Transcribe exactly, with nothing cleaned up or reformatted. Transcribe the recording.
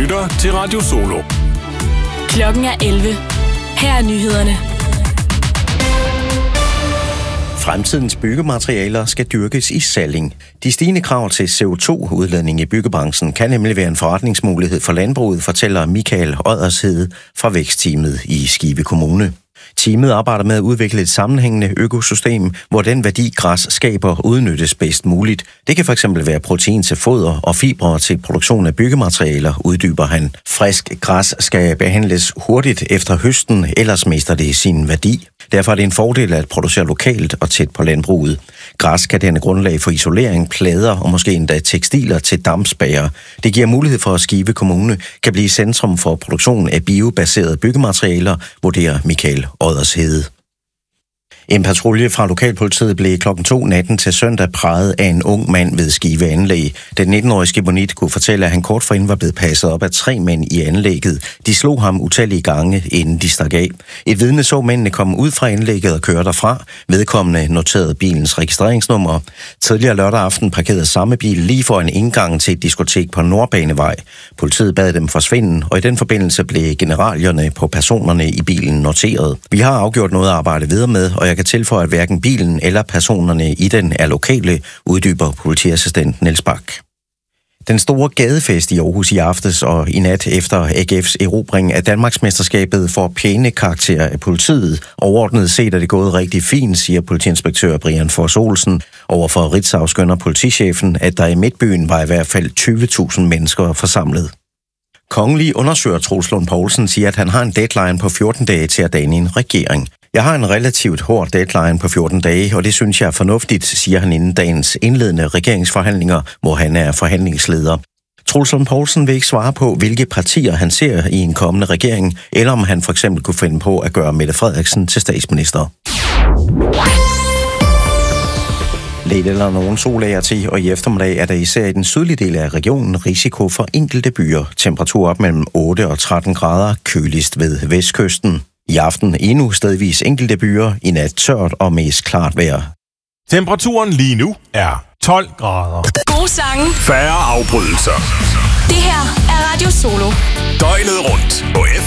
lytter til Radio Solo. Klokken er elleve. Her er nyhederne. Fremtidens byggematerialer skal dyrkes i Salling. De stigende krav til C O to udledning i byggebranchen kan nemlig være en forretningsmulighed for landbruget, fortæller Michael Oddershede fra Vækstteamet i Skive Kommune. Teamet arbejder med at udvikle et sammenhængende økosystem, hvor den værdi, græs skaber, udnyttes bedst muligt. Det kan fx være protein til foder og fibre til produktion af byggematerialer, uddyber han. Frisk græs skal behandles hurtigt efter høsten, ellers mister det sin værdi. Derfor er det en fordel at producere lokalt og tæt på landbruget. Græs kan danne grundlag for isolering, plader og måske endda tekstiler til dampsbager. Det giver mulighed for, at Skive Kommune kan blive centrum for produktion af biobaserede byggematerialer, vurderer Michael Oddershede. En patrulje fra lokalpolitiet blev klokken to natten til søndag præget af en ung mand ved Skive Anlæg. Den nitten-årige skibonit kunne fortælle, at han kort forinden var blevet passet op af tre mænd i anlægget. De slog ham utallige gange, inden de stak af. Et vidne så mændene komme ud fra anlægget og køre derfra. Vedkommende noterede bilens registreringsnummer. Tidligere lørdag aften parkerede samme bil lige foran indgangen til et diskotek på Nordbanevej. Politiet bad dem forsvinde, og i den forbindelse blev generalierne på personerne i bilen noteret. Vi har afgjort noget at arbejde videre med, og jeg kan tilføje, at hverken bilen eller personerne i den er lokale, uddyber politiassistent Niels Bak. Den store gadefest i Aarhus i aftes og i nat efter A G F's erobring af Danmarksmesterskabet får pæne karakterer af politiet. Overordnet set er det gået rigtig fint, siger politiinspektør Brian Fors Olsen. Overfor Ritzau skønner politichefen, at der i midtbyen var i hvert fald tyve tusind mennesker forsamlet. Kongelig undersøger Troels Lund Poulsen siger, at han har en deadline på fjorten dage til at danne en regering. Jeg har en relativt hård deadline på fjorten dage, og det synes jeg er fornuftigt, siger han inden dagens indledende regeringsforhandlinger, hvor han er forhandlingsleder. Troels Lund Poulsen vil ikke svare på, hvilke partier han ser i en kommende regering, eller om han for eksempel kunne finde på at gøre Mette Frederiksen til statsminister. Lidt eller nogen sol til, og i eftermiddag er der især i den sydlige del af regionen risiko for enkelte byer. Temperatur op mellem otte og tretten grader, køligst ved vestkysten. I aften endnu stedvis enkelte byer, i nat tørt og mest klart vejr. Temperaturen lige nu er tolv grader. Gode sange. Færre afbrydelser. Det her er Radio Solo. Døgnet rundt på F